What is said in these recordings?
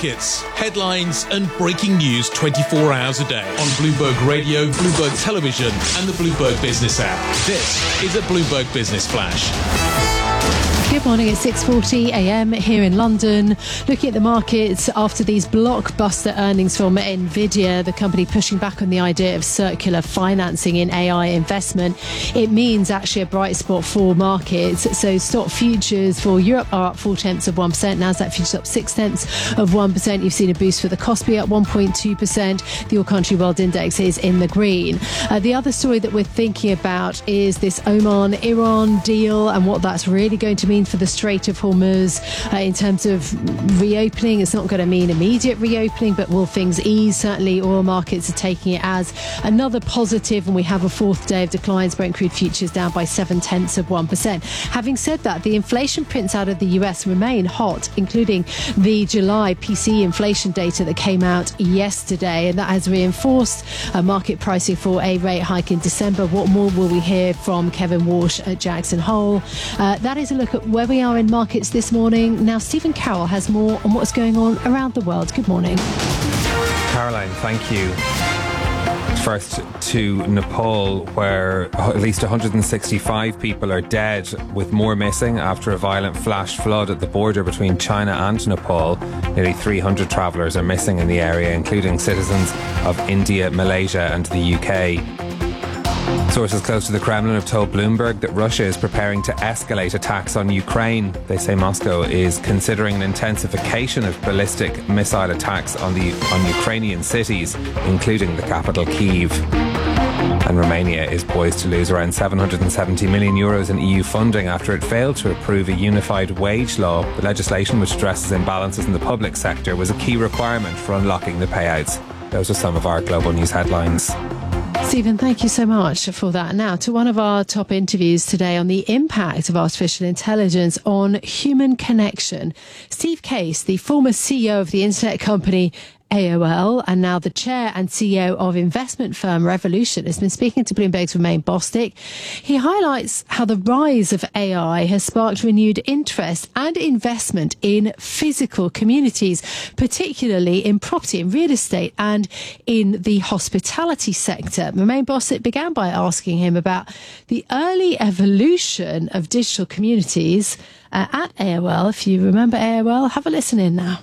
markets, headlines and breaking news 24 hours a day on Bloomberg Radio, Bloomberg Television and the Bloomberg Business app. This is a Bloomberg Business Flash. Good morning. It's 6:40 a.m. here in London. Looking at the markets after these blockbuster earnings from Nvidia, the company pushing back on the idea of circular financing in AI investment. It means actually a bright spot for markets. So stock futures for Europe are up 0.4%, Nasdaq futures up 0.6%. You've seen a boost for the Kospi up 1.2%. The All Country World Index is in the green. The other story that we're thinking about is this Oman-Iran deal and what that's really going to mean for the Strait of Hormuz in terms of reopening. It's not going to mean immediate reopening, but will things ease? Certainly oil markets are taking it as another positive, and we have a fourth day of declines. Brent crude futures down by 0.7%. Having said that, the inflation prints out of the US remain hot, including the July PCE inflation data that came out yesterday, and that has reinforced market pricing for a rate hike in December. What more will we hear from Kevin Walsh at Jackson Hole? That is a look at where we are in markets this morning. Now, Stephen Carroll has more on what's going on around the world. Good morning. Caroline, thank you. First to Nepal, where at least 165 people are dead, with more missing after a violent flash flood at the border between China and Nepal. Nearly 300 travellers are missing in the area, including citizens of India, Malaysia and the UK. Sources close to the Kremlin have told Bloomberg that Russia is preparing to escalate attacks on Ukraine. They say Moscow is considering an intensification of ballistic missile attacks on Ukrainian cities, including the capital Kyiv. And Romania is poised to lose around 770 million euros in EU funding after it failed to approve a unified wage law. The legislation, which addresses imbalances in the public sector, was a key requirement for unlocking the payouts. Those are some of our global news headlines. Stephen, thank you so much for that. Now, to one of our top interviews today on the impact of artificial intelligence on human connection. Steve Case, the former CEO of the internet company AOL and now the chair and CEO of investment firm Revolution, has been speaking to Bloomberg's Romain Bostick. He highlights how the rise of AI has sparked renewed interest and investment in physical communities, particularly in property and real estate and in the hospitality sector. Romain Bostick began by asking him about the early evolution of digital communities at AOL. If you remember AOL, have a listen in now.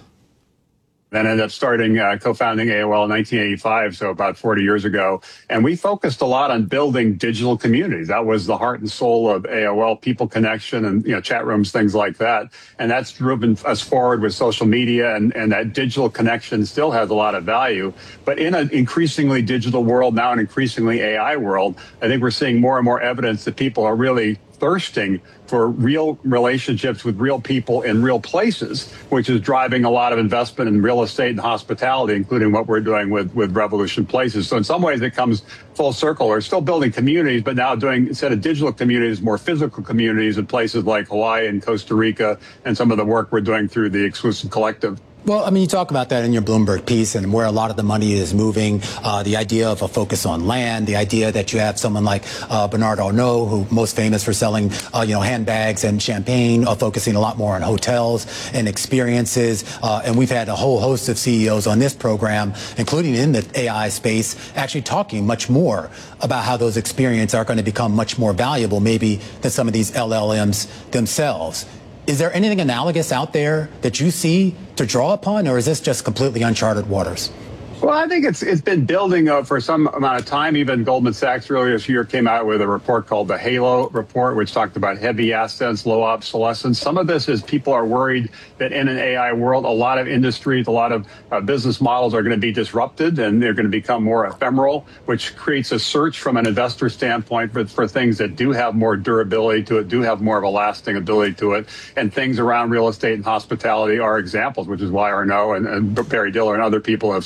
Then ended up co-founding AOL in 1985, so about 40 years ago. And we focused a lot on building digital communities. That was the heart and soul of AOL, people connection and, chat rooms, things like that. And that's driven us forward with social media, and that digital connection still has a lot of value. But in an increasingly digital world, now an increasingly AI world, I think we're seeing more and more evidence that people are really thirsting for real relationships with real people in real places, which is driving a lot of investment in real estate and hospitality, including what we're doing with Revolution Places. So in some ways it comes full circle. We're still building communities, but now doing, instead of digital communities, more physical communities in places like Hawaii and Costa Rica, and some of the work we're doing through the Exclusive Collective. Well, I mean, you talk about that in your Bloomberg piece and where a lot of the money is moving, the idea of a focus on land, the idea that you have someone like Bernard Arnault, who most famous for selling, handbags and champagne, focusing a lot more on hotels and experiences. And we've had a whole host of CEOs on this program, including in the AI space, actually talking much more about how those experiences are going to become much more valuable, maybe, than some of these LLMs themselves. Is there anything analogous out there that you see to draw upon, or is this just completely uncharted waters? Well, I think it's been building for some amount of time. Even Goldman Sachs earlier this year came out with a report called the Halo Report, which talked about heavy assets, low obsolescence. Some of this is people are worried that in an AI world, a lot of industries, a lot of business models are going to be disrupted, and they're going to become more ephemeral, which creates a search from an investor standpoint for things that do have more durability to it, do have more of a lasting ability to it. And things around real estate and hospitality are examples, which is why Arnault and Barry Diller and other people have started making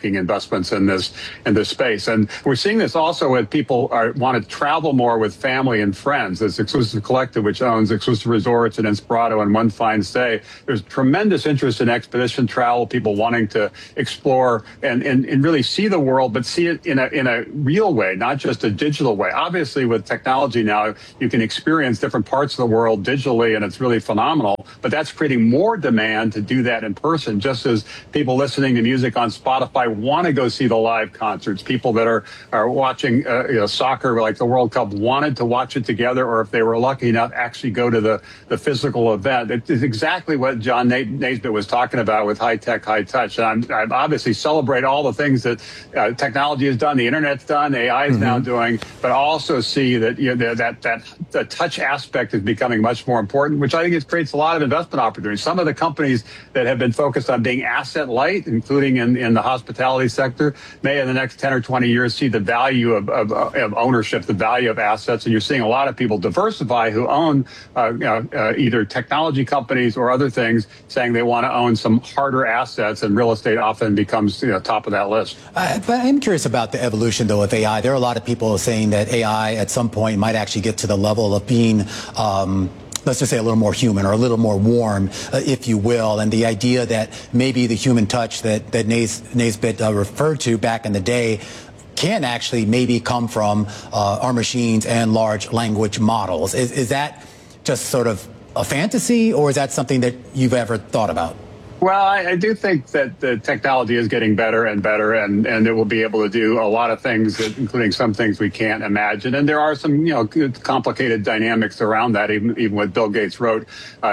making investments in this space. And we're seeing this also with people want to travel more with family and friends. This Exclusive Collective, which owns Exclusive Resorts and Inspirato and One Fine Stay, there's tremendous interest in expedition travel, people wanting to explore and really see the world, but see it in a real way, not just a digital way. Obviously, with technology now, you can experience different parts of the world digitally, and it's really phenomenal. But that's creating more demand to do that in person, just as people listening to music on Spotify want to go see the live concerts. People that are watching soccer, like the World Cup, wanted to watch it together, or if they were lucky enough, actually go to the physical event. It's exactly what John Naisbitt was talking about with high tech, high touch. And I obviously celebrate all the things that technology has done, the internet's done, AI is now doing, but also see that that touch aspect is becoming much more important, which I think it creates a lot of investment opportunities. Some of the companies that have been focused on being asset light, including in the hospitality sector, may in the next 10 or 20 years see the value of ownership, the value of assets. And you're seeing a lot of people diversify who own either technology companies or other things, saying they want to own some harder assets, and real estate often becomes top of that list. But I'm curious about the evolution, though, of AI. There are a lot of people saying that AI at some point might actually get to the level of being let's just say a little more human, or a little more warm, if you will. And the idea that maybe the human touch that Naisbitt referred to back in the day can actually maybe come from our machines and large language models. Is that just sort of a fantasy, or is that something that you've ever thought about? Well, I do think that the technology is getting better and better, and it will be able to do a lot of things, including some things we can't imagine. And there are some, complicated dynamics around that. Even what Bill Gates wrote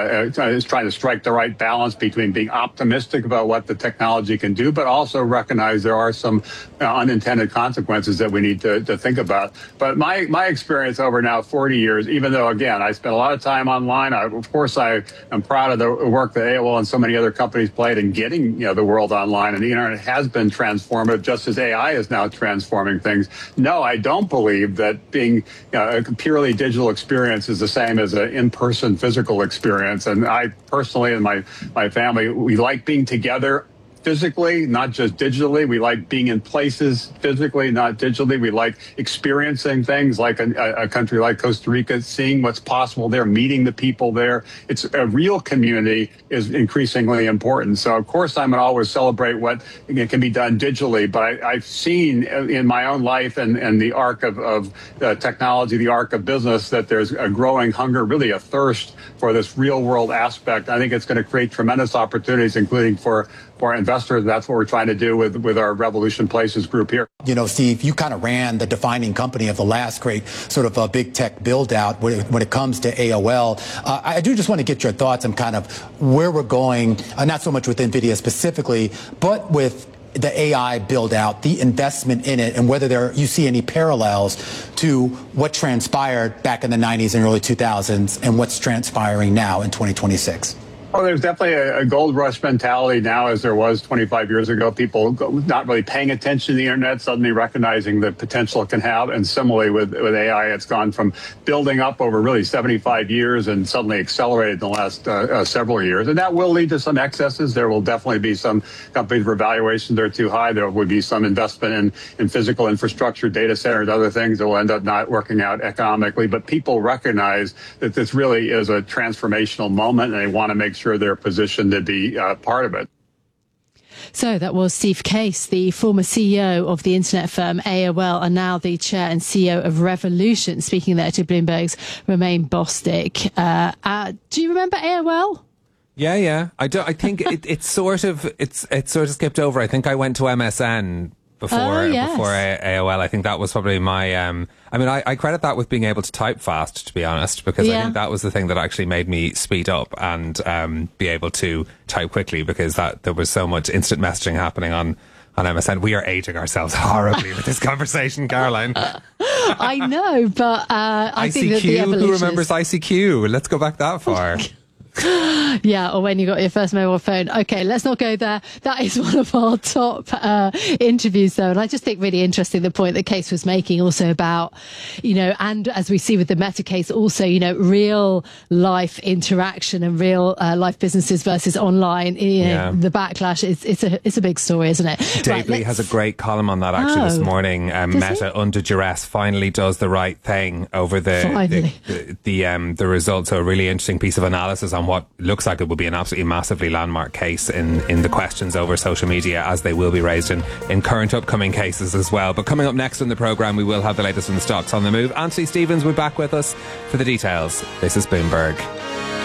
is trying to strike the right balance between being optimistic about what the technology can do, but also recognize there are some unintended consequences that we need to think about. But my experience over now 40 years, even though, again, I spent a lot of time online, of course, I am proud of the work that AOL and so many other companies played in getting the world online, and the internet has been transformative, just as AI is now transforming things. No, I don't believe that being a purely digital experience is the same as an in-person physical experience. And I personally and my family, we like being together physically, not just digitally. We like being in places physically, not digitally. We like experiencing things like a country like Costa Rica, seeing what's possible there, meeting the people there. It's a real community is increasingly important. So, of course, I'm going to always celebrate what can be done digitally. But I've seen in my own life and the arc of technology, the arc of business, that there's a growing hunger, really a thirst for this real world aspect. I think it's going to create tremendous opportunities, including for investors. That's what we're trying to do with our Revolution Places group here. Steve, you kind of ran the defining company of the last great sort of a big tech build out when it comes to AOL. I do just want to get your thoughts on kind of where we're going, not so much with NVIDIA specifically, but with the AI build out, the investment in it, and whether you see any parallels to what transpired back in the 90s and early 2000s and what's transpiring now in 2026. Oh, there's definitely a gold rush mentality now, as there was 25 years ago. People not really paying attention to the internet, suddenly recognizing the potential it can have. And similarly with AI, it's gone from building up over really 75 years and suddenly accelerated in the last several years. And that will lead to some excesses. There will definitely be some companies where valuations are too high. There would be some investment in physical infrastructure, data centers, other things that will end up not working out economically. But people recognize that this really is a transformational moment, and they want to make sure they're positioned to be part of it. So that was Steve Case, the former CEO of the internet firm AOL, and now the chair and CEO of Revolution, speaking there to Bloomberg's Romain Bostick. Do you remember AOL? Yeah. I think it's sort of skipped over. I think I went to MSN before AOL. I think that was probably my I credit that with being able to type fast, to be honest, because I think that was the thing that actually made me speed up and be able to type quickly, because there was so much instant messaging happening on MSN. We are aging ourselves horribly with this conversation, Caroline. I know, but I think that the evolution. Who remembers ICQ? Let's go back that far. Yeah, or when you got your first mobile phone. Okay, let's not go there. That is one of our top interviews, though. And I just think really interesting the point that Case was making also about, and as we see with the Meta case, also, real life interaction and real life businesses versus online. The backlash, it's a big story, isn't it? Dave Lee has a great column on that actually this morning. Meta under duress finally does the right thing over the results. So a really interesting piece of analysis on what looks like it will be an absolutely massively landmark case in the questions over social media, as they will be raised in current upcoming cases as well. But coming up next in the programme, we will have the latest from the stocks on the move. Anthony Stevens will be back with us for the details. This is Bloomberg.